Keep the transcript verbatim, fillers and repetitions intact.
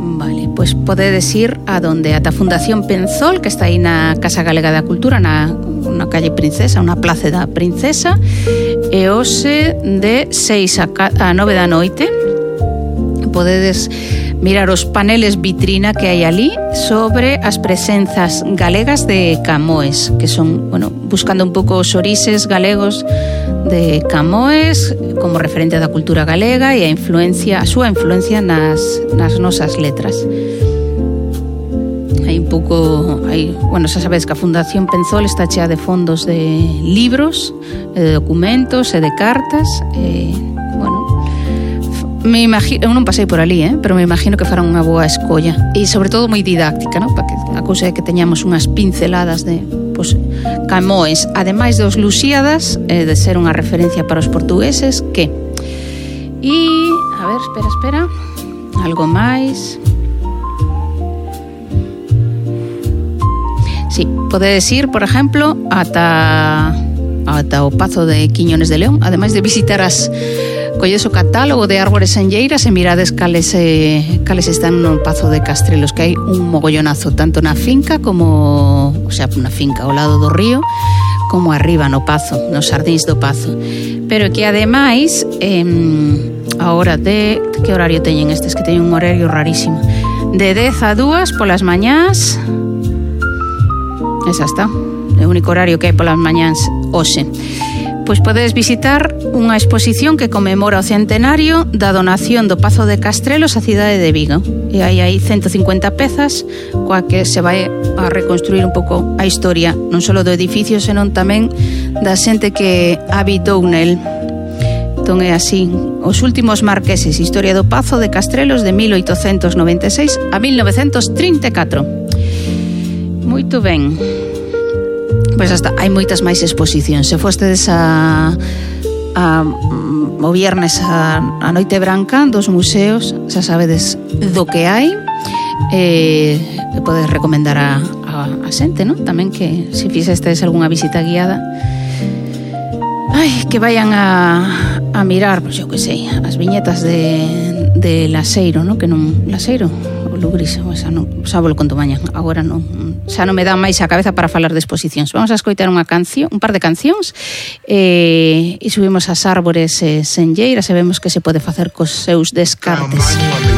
Vale, pois pues podedes ir a donde ata a Fundación Penzol, que está aí na Casa Galega da Cultura, na, na calle Princesa, unha place da Princesa, e hoxe de seis a nove da noite podedes mirar os paneles vitrina que hai ali sobre as presenzas galegas de Camoes, que son, bueno, buscando un pouco os orixes galegos de Camoes como referente da cultura galega e a influencia, a súa influencia nas, nas nosas letras. Hai un pouco, hai, bueno, xa sabedes que a Fundación Penzol está chea de fondos de libros, de documentos e de cartas, e, bueno, me imagino, eu non pasei por ali, eh, pero me imagino que farán unha boa escolla e sobre todo moi didáctica, ¿no? Para que a cousa é que teñamos unhas pinceladas de, pues, Camoes, ademais dos Lusíadas, eh, de ser unha referencia para os portugueses, que e, a ver, espera, espera algo máis. Sí, podedes ir, por exemplo, ata ata o Pazo de Quiñones de León, ademais de visitar as colledes o catálogo de árbores senlleiras e mirades cales, eh, cales están no Pazo de Castrelos, que hai un mogollonazo tanto na finca como, o sea, na finca ao lado do río, como arriba no Pazo, nos xardíns do Pazo. Pero que ademais eh, a hora de, que horario teñen estes? Que teñen un horario rarísimo, de dez a dúas polas mañás. Esa está, é o único horario que hai polas mañás hoxe. Pois podedes visitar unha exposición que conmemora o centenario da donación do Pazo de Castrelos á cidade de Vigo. E hai aí ciento cincuenta pezas coa que se vai a reconstruir un pouco a historia, non só do edificio, senón tamén da xente que habitou nel. Entón é así, os últimos marqueses, historia do Pazo de Castrelos de mil oitocentos noventa e seis a mil novecentos trinta e catro. Moito ben. Pois hasta hai moitas máis exposicións. Se fostedes a, a o viernes a, a Noite Branca dos museos, xa sabedes do que hai, e podes recomendar a, a, a xente, ¿no? Tamén que se fixestes algunha visita guiada, ai, que vayan a, a mirar, pois eu que sei, as viñetas de, de Laseiro, ¿no? Que non, Laseiro o Lugris, o xa non, xa volo conto mañan, agora non, xa non me dá máis a cabeza para falar de exposicións. Vamos a escoitar unha canción, un par de cancións, e, e subimos as árbores eh, senlleiras e vemos que se pode facer cos seus descartes.